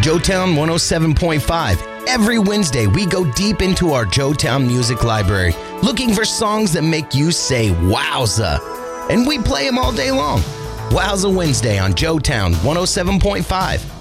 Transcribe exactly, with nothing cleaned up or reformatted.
Joetown one oh seven point five. Every Wednesday, we go deep into our Joetown music library, looking for songs that make you say wowza. And we play them all day long. Wowza Wednesday on Joetown one oh seven point five.